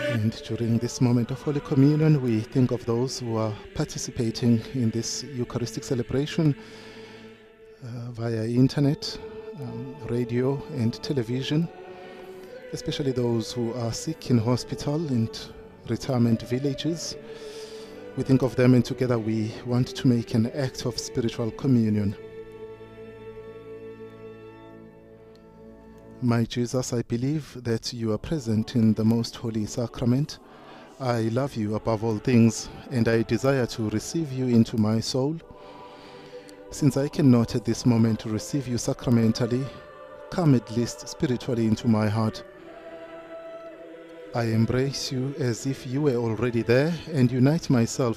And during this moment of Holy Communion, we think of those who are participating in this Eucharistic celebration via internet, radio, and television, especially those who are sick in hospital and retirement villages. We think of them, and together we want to make an act of spiritual communion. My Jesus, I believe that you are present in the most holy sacrament. I love you above all things, and I desire to receive you into my soul. Since I cannot at this moment receive you sacramentally, come at least spiritually into my heart. I embrace you as if you were already there and unite myself